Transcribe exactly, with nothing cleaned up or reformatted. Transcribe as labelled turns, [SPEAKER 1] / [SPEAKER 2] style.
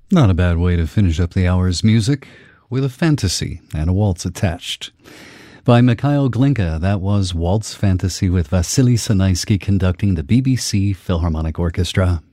[SPEAKER 1] Not a bad way to finish up the hour's music, with a fantasy and a waltz attached. By Mikhail Glinka, that was Waltz Fantasy with Vasily Sanaisky conducting the B B C Philharmonic Orchestra.